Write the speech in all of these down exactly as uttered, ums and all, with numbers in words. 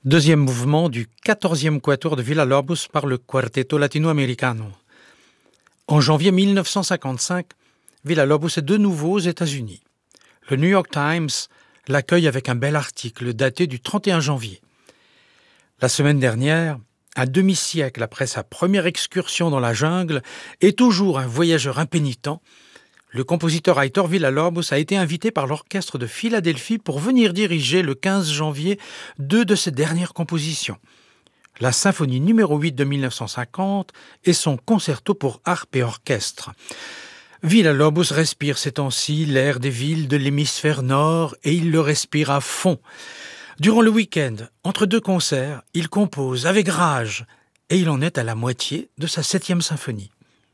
Deuxième mouvement du quatorzième quatuor de Villa-Lobos par le Quartetto Latinoamericano. En janvier mille neuf cent cinquante-cinq, Villa-Lobos est de nouveau aux États-Unis. Le New York Times l'accueille avec un bel article daté du trente et un janvier. La semaine dernière, un demi-siècle après sa première excursion dans la jungle et toujours un voyageur impénitent, le compositeur Aitor Villa-Lobos a été invité par l'orchestre de Philadelphie pour venir diriger le quinze janvier deux de ses dernières compositions, la symphonie numéro huit de mille neuf cent cinquante et son concerto pour harpe et orchestre. Villa-Lobos respire ces temps-ci l'air des villes de l'hémisphère nord et il le respire à fond. Durant le week-end, entre deux concerts, il compose avec rage et il en est à la moitié de sa septième symphonie.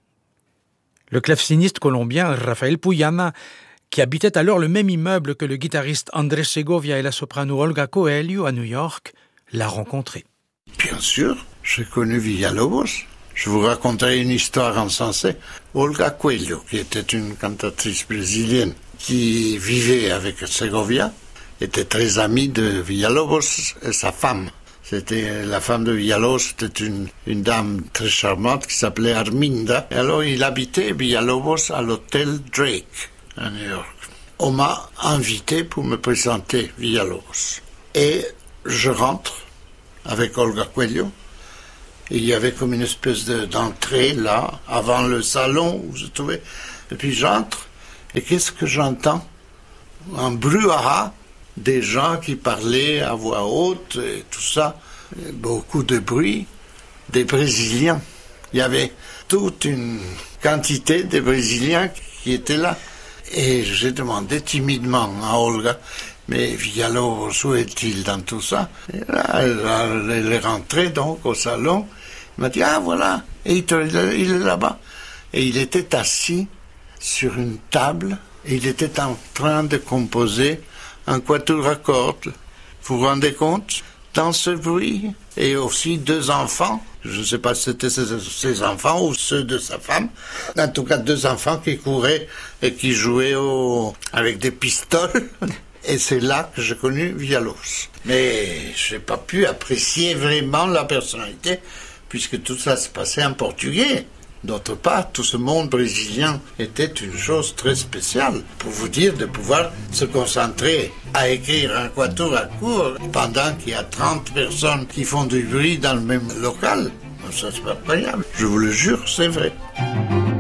Le claveciniste colombien Rafael Puyana, qui habitait alors le même immeuble que le guitariste Andrés Segovia et la soprano Olga Coelho à New York, l'a rencontré. Bien sûr, j'ai connu Villa-Lobos. Je vous raconterai une histoire insensée. Olga Coelho, qui était une cantatrice brésilienne qui vivait avec Segovia, était très amie de Villa-Lobos et sa femme. C'était la femme de Villa-Lobos, c'était une, une dame très charmante qui s'appelait Arminda. Et alors il habitait Villa-Lobos à l'hôtel Drake à New York. On m'a invité pour me présenter Villa-Lobos. Et je rentre avec Olga Coelho. Et il y avait comme une espèce de, d'entrée là, avant le salon où je trouvais. Et puis j'entre, et qu'est-ce que j'entends? Un brouhaha, des gens qui parlaient à voix haute et tout ça. Et beaucoup de bruit, des Brésiliens. Il y avait toute une quantité de Brésiliens qui étaient là. Et j'ai demandé timidement à Olga, mais Villa-Lobos, où est-il dans tout ça? Et là, elle, elle est rentrée donc au salon. Il m'a dit, ah voilà, et il, il est là-bas. Et il était assis sur une table, et il était en train de composer un quatuor à cordes. Vous vous rendez compte? Dans ce bruit, et aussi deux enfants. Je ne sais pas si c'était ses, ses enfants ou ceux de sa femme. En tout cas, deux enfants qui couraient et qui jouaient au, avec des pistoles. Et c'est là que j'ai connu Villa-Lobos. Mais je n'ai pas pu apprécier vraiment la personnalité, puisque tout ça se passait en portugais. D'autre part, tout ce monde brésilien était une chose très spéciale, pour vous dire de pouvoir se concentrer à écrire un quatuor à court pendant qu'il y a trente personnes qui font du bruit dans le même local. Ça, c'est pas incroyable. Je vous le jure, c'est vrai.